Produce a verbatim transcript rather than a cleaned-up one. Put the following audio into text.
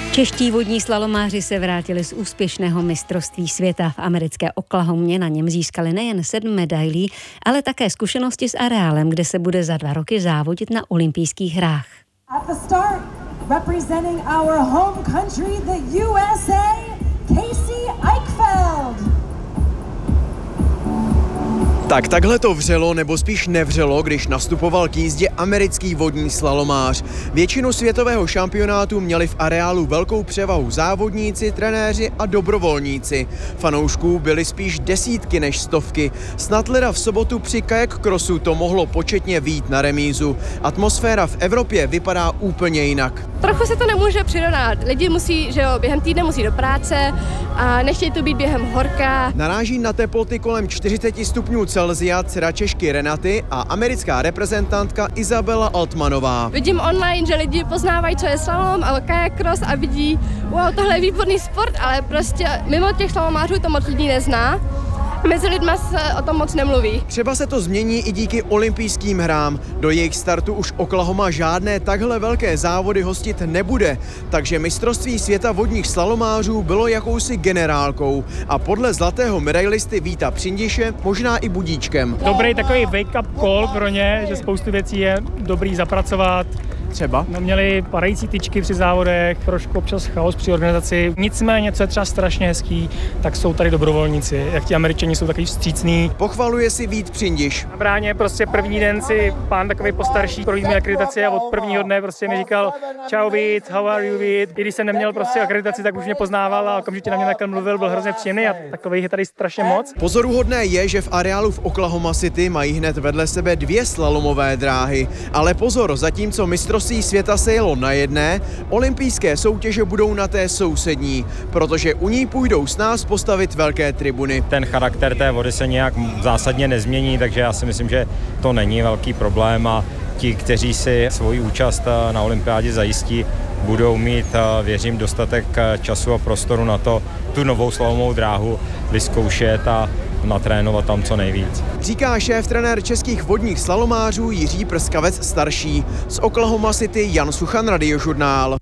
Čeští vodní slalomáři se vrátili z úspěšného mistrovství světa. V americké Oklahomě na něm získali nejen sedm medailí, ale také zkušenosti s areálem, kde se bude za dva roky závodit na olympijských hrách. At the start, representing our home country, the U S A, Casey Eichfeld. Tak takhle to vřelo, nebo spíš nevřelo, když nastupoval k jízdě americký vodní slalomář. Většinu světového šampionátu měli v areálu velkou převahu závodníci, trenéři a dobrovolníci. Fanoušků byly spíš desítky než stovky. Snad leda v sobotu při kajak crossu to mohlo početně vyjít na remízu. Atmosféra v Evropě vypadá úplně jinak. Trochu se to nemůže přirovnat. Lidi musí, že jo, během týdne musí do práce a nechtějí to být během horka. Naráží na teploty kolem čtyřicet stupňů Celsia dcera Češky Renaty a americká reprezentantka Izabela Altmanová. Vidím online, že lidi poznávají, co je slalom a kajak cross a vidí, wow, tohle je výborný sport, ale prostě mimo těch slalomářů to moc lidí nezná. Mezi lidma se o tom moc nemluví. Třeba se to změní i díky olympijským hrám. Do jejich startu už Oklahoma žádné takhle velké závody hostit nebude, takže mistrovství světa vodních slalomářů bylo jakousi generálkou a podle zlatého medailisty Víta Přindiše možná i budíčkem. Dobrý takový wake-up call pro ně, že spoustu věcí je dobrý zapracovat. Třeba? No, měli padající tyčky při závodech, trošku občas chaos při organizaci. Nicméně, co je třeba strašně hezký, tak jsou tady dobrovolníci. Jak ti Američani jsou takový vstřícní. Pochvaluje si Vít Přindiš. Na bráně prostě první den si pán takový postarší projíždí mi akreditaci a od prvního dne prostě mi říkal čau Vít, how are you Vít. I když jsem neměl prostě akreditaci, tak už mě poznával a okamžitě na mě takhle mluvil, byl hrozně příjemný a takových je tady strašně moc. Pozoruhodné je, že v areálu v Oklahoma City mají hned vedle sebe dvě slalomové dráhy. Ale pozor, zatímco mistrovství světa se jelo na jedné, olympijské soutěže budou na té sousední, protože u ní půjdou s nás postavit velké tribuny. Ten charakter té vody se nějak zásadně nezmění, takže já si myslím, že to není velký problém a ti, kteří si svoji účast na olympiádě zajistí, budou mít, věřím, dostatek času a prostoru na to tu novou slalomovou dráhu vyzkoušet a natrénovat tam co nejvíc. Říká šéf-trenér českých vodních slalomářů Jiří Prskavec starší. Z Oklahoma City Jan Suchan, Radiožurnál.